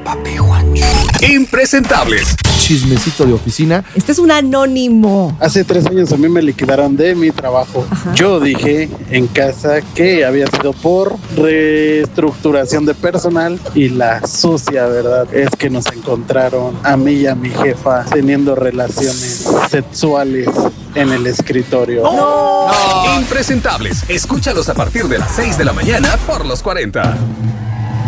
Papi Juancho. Impresentables. Chismecito de oficina. Este es un anónimo. Hace 3 años a mí me liquidaron de mi trabajo. Ajá. Yo dije en casa que había sido por reestructuración de personal y la sucia verdad es que nos encontraron a mí y a mi jefa teniendo relaciones sexuales en el escritorio. Impresentables. Escúchalos a partir de las 6 de la mañana por los 40.